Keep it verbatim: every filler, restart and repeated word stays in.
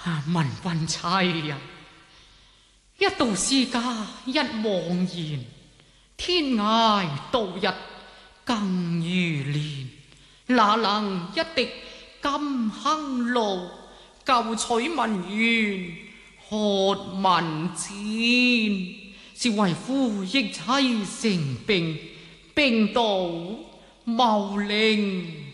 文君妻啊，一道私家一妄言，天涯度日更如年，哪能一滴金亨露，救取民怨喝民錢？是為夫益妻成病，病倒牟齡。